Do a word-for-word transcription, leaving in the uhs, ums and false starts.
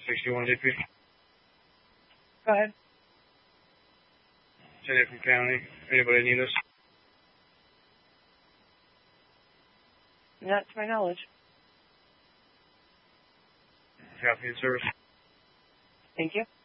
sixty-one D P. Go ahead. Jenny from County. Anybody need us? Not to my knowledge. Copy and service. Thank you.